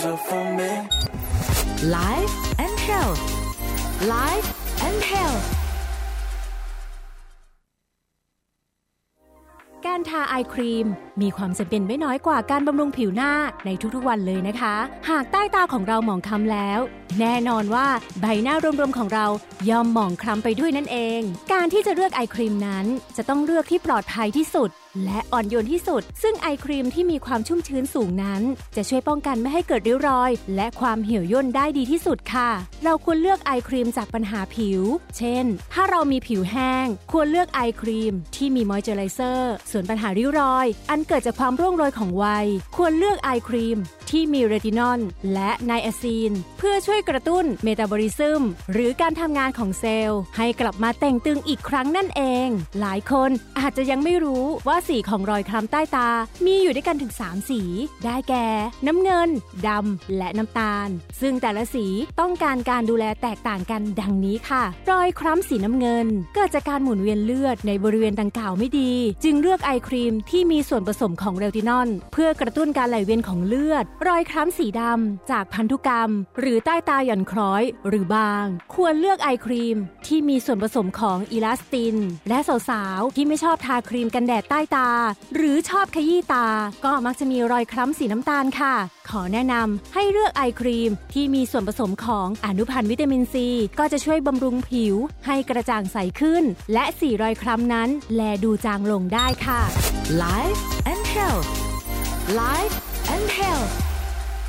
Life and Health Life and Health การทาไอครีมมีความจำเป็นไม่น้อยกว่าการบำรุงผิวหน้าในทุกๆวันเลยนะคะหากใต้ตาของเราหมองคล้ำแล้วแน่นอนว่าใบหน้ารวมๆของเราย่อมหมองคล้ำไปด้วยนั่นเองการที่จะเลือกไอครีมนั้นจะต้องเลือกที่ปลอดภัยที่สุดและอ่อนโยนที่สุดซึ่งไอครีมที่มีความชุ่มชื้นสูงนั้นจะช่วยป้องกันไม่ให้เกิดริ้วรอยและความเหี่ยวย่นได้ดีที่สุดค่ะเราควรเลือกไอครีมจากปัญหาผิวเช่นถ้าเรามีผิวแห้งควรเลือกไอครีมที่มีมอยเจอไรเซอร์ส่วนปัญหาริ้วรอยอันเกิดจากความร่วงโรยของวัยควรเลือกไอครีมที่มีเรตินอลและไนอาซีนเพื่อช่วยกระตุ้นเมตาบอลิซึมหรือการทำงานของเซลล์ให้กลับมาเต่งตึงอีกครั้งนั่นเองหลายคนอาจจะยังไม่รู้ว่าสีของรอยคล้ำใต้ตามีอยู่ด้วยกันถึง3สีได้แก่น้ำเงินดำและน้ำตาลซึ่งแต่ละสีต้องการดูแลแตกต่างกันดังนี้ค่ะรอยคล้ำสีน้ำเงินเกิดจากการหมุนเวียนเลือดในบริเวณดังกล่าวไม่ดีจึงเลือกไอครีมที่มีส่วนผสมของเรตินอลเพื่อกระตุ้นการไหลเวียนของเลือดรอยคล้ำสีดำจากพันธุกรรมหรือใต้ตาหย่อนคล้อยหรือบางควรเลือกไอครีมที่มีส่วนผสมของอิลาสตินและสาวๆที่ไม่ชอบทาครีมกันแดดใต้ตาหรือชอบขยี้ตาก็มักจะมีรอยคล้ำสีน้ำตาลค่ะขอแนะนำให้เลือกไอครีมที่มีส่วนผสมของอนุพันธ์วิตามินซีก็จะช่วยบำรุงผิวให้กระจ่างใสขึ้นและสีรอยคล้ำนั้นแลดูจางลงได้ค่ะ Life and Health Life and Health